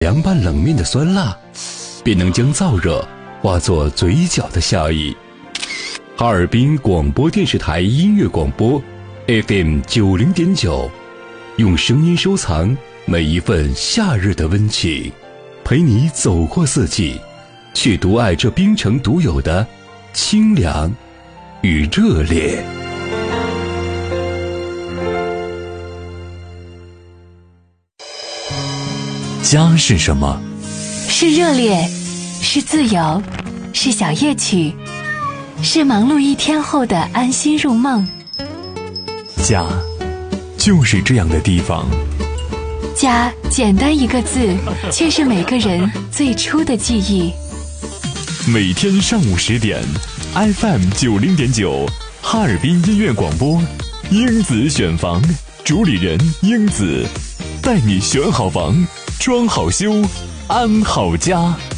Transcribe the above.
凉拌冷面的酸辣，便能将燥热化作嘴角的笑意。哈尔滨广播电视台音乐广播 FM90.9，用声音收藏每一份夏日的温情，陪你走过四季，去独爱这冰城独有的清凉与热烈。 家是什么？ 是热烈，是自由，是小夜曲，是忙碌一天后的安心入梦。 家就是这样的地方。 家简单一个字，却是每个人最初的记忆。 每天上午10点 FM90.9 哈尔滨音乐广播，英子选房，主理人英子，带你选好房，装好修，安好家。